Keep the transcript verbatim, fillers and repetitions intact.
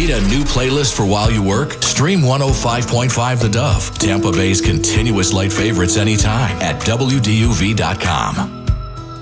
Need a new playlist for while you work? Stream one oh five point five The Dove, Tampa Bay's continuous light favorites anytime at W D U V dot com.